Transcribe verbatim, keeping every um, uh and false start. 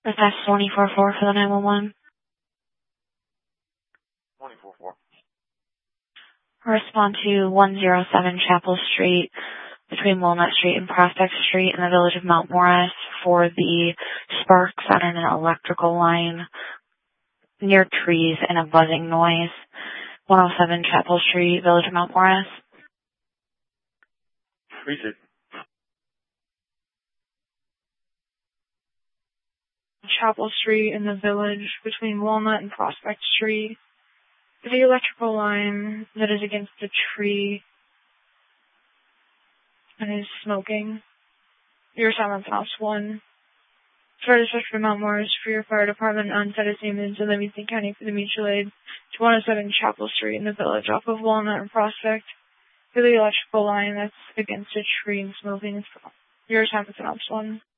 That's twenty-four four for the nine one one. twenty-four four. Respond to one oh seven Chapel Street between Walnut Street and Prospect Street in the village of Mount Morris for the sparks on an electrical line near trees and a buzzing noise. one oh seven Chapel Street, village of Mount Morris. Appreciate it. Chapel Street in the village between Walnut and Prospect Street. The electrical line that is against the tree and is smoking. Your assignment's Ops one. Try to search for Mount Morris for your fire department on set of Siemens in Livingston County for the mutual aid to one oh seven Chapel Street in the village off of Walnut and Prospect for the electrical line that's against a tree and smoking. Your assignment's Ops one.